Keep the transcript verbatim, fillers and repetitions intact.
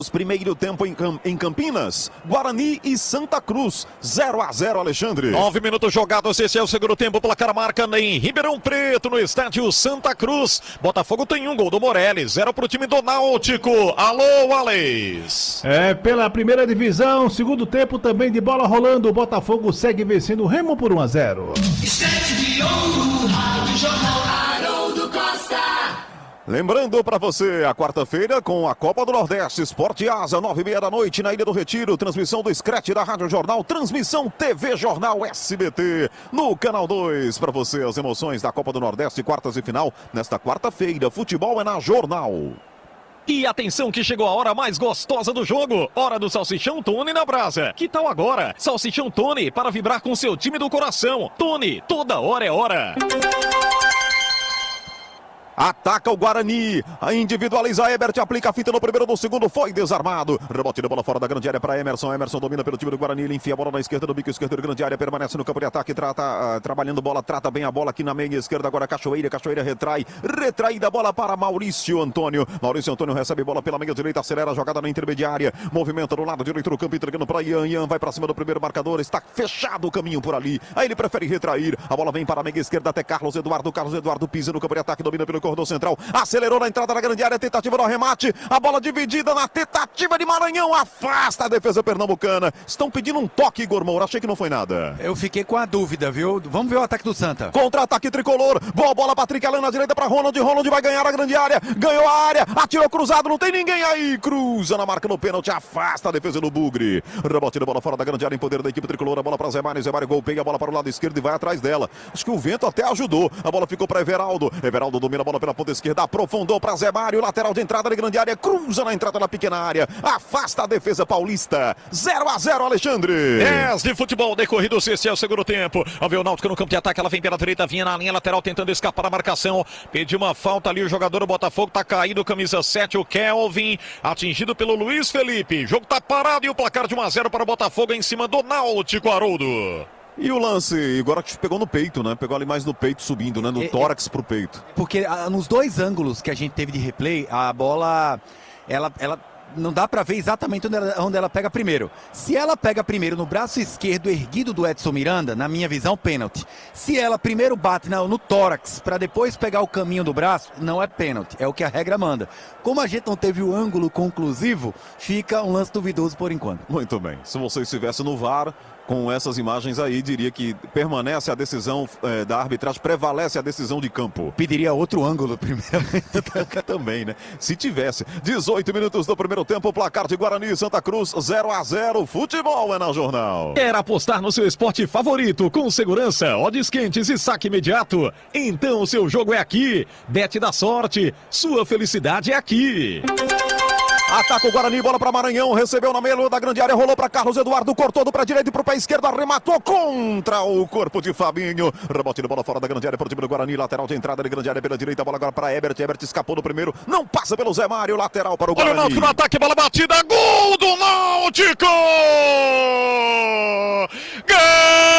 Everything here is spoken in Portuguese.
Primeiro tempo em, Cam em Campinas, Guarani e Santa Cruz, zero a zero, Alexandre. Nove minutos jogados, esse é o segundo tempo, placar marca em Ribeirão Preto, no estádio Santa Cruz. Botafogo tem um gol do Morelli, zero para o time do Náutico. Alô, Alex. É, pela primeira divisão, segundo tempo também de bola rolando, o Botafogo segue vencendo o Remo por um a zero. Estante de ouro, Rádio Jornal Haroldo Costa. Lembrando para você, a quarta-feira com a Copa do Nordeste, Esporte Asa, nove e meia da noite na Ilha do Retiro, transmissão do Scratch da Rádio Jornal, transmissão T V Jornal S B T, no Canal dois, para você as emoções da Copa do Nordeste, quartas e final, nesta quarta-feira, futebol é na Jornal. E atenção que chegou a hora mais gostosa do jogo, hora do Salsichão Tony na brasa. Que tal agora? Salsichão Tony para vibrar com seu time do coração. Tony, toda hora é hora. Ataca o Guarani, a individualiza Ebert, aplica a fita no primeiro, no segundo, foi desarmado. Rebote de bola fora da grande área para Emerson, Emerson domina pelo time do Guarani, ele enfia a bola na esquerda, no bico esquerdo da grande área, permanece no campo de ataque, trata, uh, trabalhando bola, trata bem a bola aqui na meia esquerda, agora Cachoeira, Cachoeira retrai, retraída a bola para Maurício Antônio, Maurício Antônio recebe bola pela meia direita, acelera a jogada na intermediária, movimenta no lado direito do campo, entregando para Ian, Ian vai para cima do primeiro marcador, está fechado o caminho por ali, aí ele prefere retrair, a bola vem para a meia esquerda até Carlos Eduardo, Carlos Eduardo pisa no campo de ataque, domina pelo corredor central, acelerou na entrada da grande área, tentativa do arremate, a bola dividida na tentativa de Maranhão, afasta a defesa pernambucana. Estão pedindo um toque, Igor Moura, achei que não foi nada. Eu fiquei com a dúvida, viu? Vamos ver o ataque do Santa. Contra-ataque tricolor, boa bola, Patrick Allan na direita para Ronald, Ronald vai ganhar a grande área, ganhou a área, atirou cruzado, não tem ninguém aí, cruza na marca no pênalti, afasta a defesa do Bugre. Rebote de bola fora da grande área em poder da equipe tricolor, a bola para Zé Mário, Zé Mário golpeia a bola para o lado esquerdo e vai atrás dela. Acho que o vento até ajudou, a bola ficou para Everaldo, Everaldo domina a bola pela ponta esquerda, aprofundou para Zé Mário, lateral de entrada da grande área, cruza na entrada da pequena área, afasta a defesa paulista, zero a zero, Alexandre. dez de futebol decorrido, esse é o segundo tempo. Vamos ver o Náutico no campo de ataque, ela vem pela direita, vinha na linha lateral tentando escapar da marcação, pediu uma falta ali, o jogador do Botafogo tá caído, camisa sete, o Kelvin, atingido pelo Luiz Felipe, jogo tá parado e o placar de um a zero para o Botafogo em cima do Náutico, Haroldo. E o lance, agora que pegou no peito, né? Pegou ali mais no peito, subindo, né? No é, tórax pro peito. Porque a, nos dois ângulos que a gente teve de replay, a bola, ela, ela não dá pra ver exatamente onde ela, onde ela pega primeiro. Se ela pega primeiro no braço esquerdo erguido do Edson Miranda, na minha visão, pênalti. Se ela primeiro bate no, no tórax pra depois pegar o caminho do braço, não é pênalti. É o que a regra manda. Como a gente não teve o ângulo conclusivo, fica um lance duvidoso por enquanto. Muito bem. Se você estivesse no V A R, com essas imagens aí, diria que permanece a decisão é, da arbitragem, prevalece a decisão de campo. Pediria outro ângulo, primeiramente. Também, né? Se tivesse. dezoito minutos do primeiro tempo, placar de Guarani e Santa Cruz, zero a zero, futebol é na Jornal. Quer apostar no seu esporte favorito, com segurança, odds quentes e saque imediato? Então o seu jogo é aqui. Bet da sorte, sua felicidade é aqui. Ataca o Guarani, bola para Maranhão, recebeu na meia da grande área, rolou para Carlos Eduardo, cortou do para direita e para o pé esquerdo, arrematou contra o corpo de Fabinho. Rebote de bola fora da grande área para o time do Guarani, lateral de entrada de grande área pela direita, bola agora para Ebert, Ebert escapou no primeiro, não passa pelo Zé Mário, lateral para o Guarani. Olha o Náutico no ataque, bola batida, gol do Náutico!